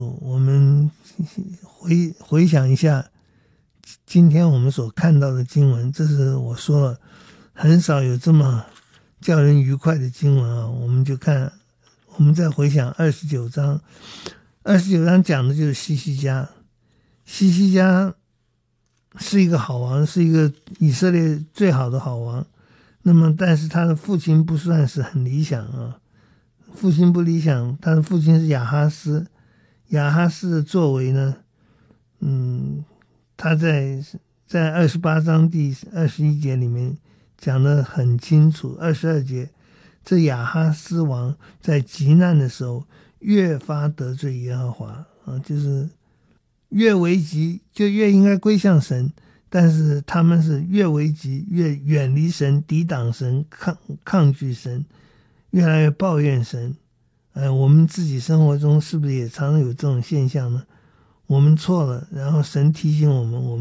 我们回想一下今天我们所看到的经文，这是我说了很少有这么叫人愉快的经文啊。我们再回想29章，29章讲的就是西西家。西西家是一个好王，是一个以色列最好的好王。那么但是他的父亲不算是很理想啊，父亲不理想，他的父亲是亚哈斯。亚哈斯的作为呢，他在28章第21节里面讲得很清楚，22节，这亚哈斯王在极难的时候越发得罪耶和华啊，就是越危急就越应该归向神，但是他们是越危急越远离神，抵挡神，抗拒神，越来越抱怨神。我们自己生活中是不是也常常有这种现象呢？我们错了，然后神提醒我们，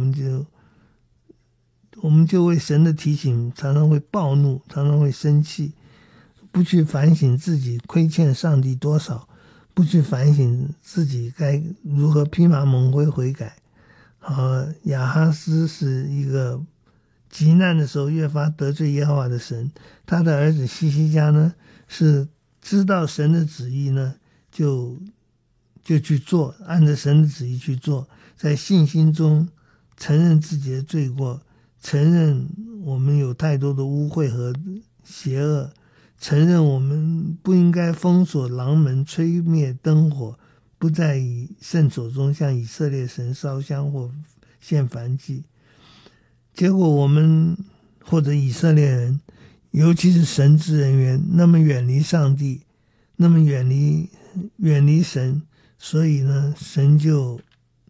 我们就为神的提醒常常会暴怒，常常会生气，不去反省自己亏欠上帝多少，不去反省自己该如何披麻蒙灰悔改。亚哈斯是一个极难的时候越发得罪耶和华的神，他的儿子西西家呢是知道神的旨意呢，就去做，按着神的旨意去做，在信心中承认自己的罪过，承认我们有太多的污秽和邪恶，承认我们不应该封锁廊门，吹灭灯火，不再以圣所中向以色列神烧香或献燔祭。结果我们或者以色列人，尤其是神职人员，那么远离上帝，那么远离神，所以呢，神就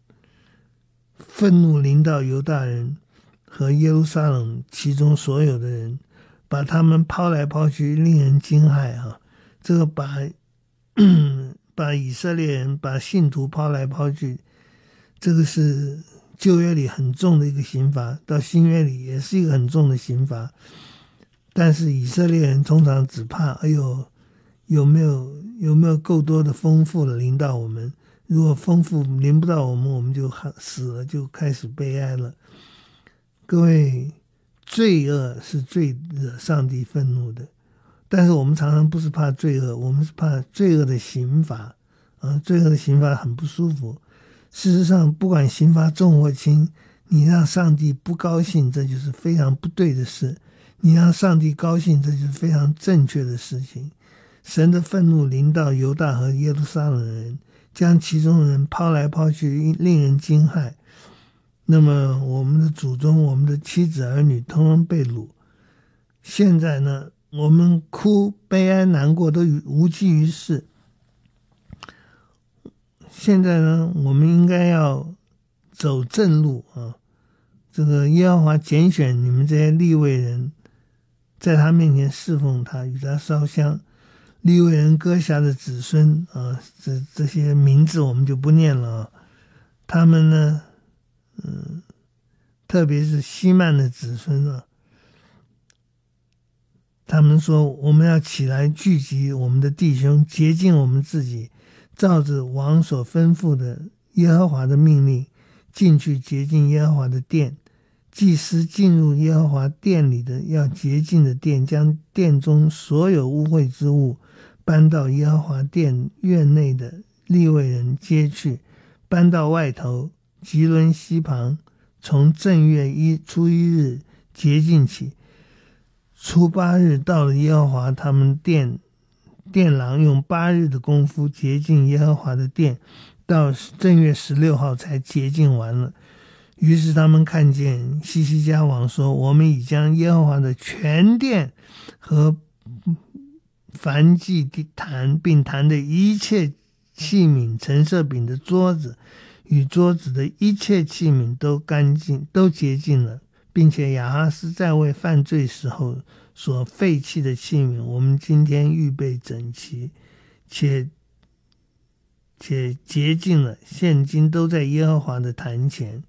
愤怒临到犹大人和耶路撒冷其中所有的人，把他们抛来抛去，令人惊骇啊！这个把以色列人把信徒抛来抛去，这个是旧约里很重的一个刑罚，到新约里也是一个很重的刑罚。但是以色列人通常只怕有没有够多的丰富的临到我们，如果丰富临不到我们，我们就死了，就开始悲哀了。各位，罪恶是最惹上帝愤怒的，但是我们常常不是怕罪恶，我们是怕罪恶的刑罚罪恶的刑罚很不舒服。事实上不管刑罚重或轻，你让上帝不高兴，这就是非常不对的事，你让上帝高兴，这就是非常正确的事情。神的愤怒临到犹大和耶路撒冷人，将其中人抛来抛去，令人惊骇。那么我们的祖宗，我们的妻子儿女通通被掳。现在呢，我们哭悲哀难过都无济于事。现在呢，我们应该要走正路啊！这个耶和华拣选你们这些利未人，在他面前侍奉他，与他烧香。利未人歌辖的子孙啊，这些名字我们就不念了啊。他们呢，特别是希曼的子孙啊，他们说我们要起来聚集我们的弟兄，洁净我们自己，照着王所吩咐的耶和华的命令，进去洁净耶和华的殿。祭司进入耶和华殿里的，要洁净的殿，将殿中所有污秽之物搬到耶和华殿院内的利未人接去，搬到外头吉伦西旁，从正月初一日洁净起。初8日到了耶和华他们殿郎，用8日的功夫洁净耶和华的殿，到正月16号才洁净完了。于是他们看见西西家王说，我们已将耶和华的全殿和燔祭坛并坛的一切器皿，陈设饼的桌子与桌子的一切器皿都干净，都洁净了，并且亚哈斯在位犯罪时候所废弃的器皿，我们今天预备整齐，且洁净了，现今都在耶和华的坛前。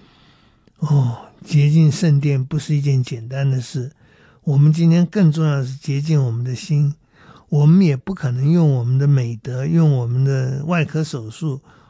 洁净圣殿不是一件简单的事，我们今天更重要的是洁净我们的心。我们也不可能用我们的美德，用我们的外科手术，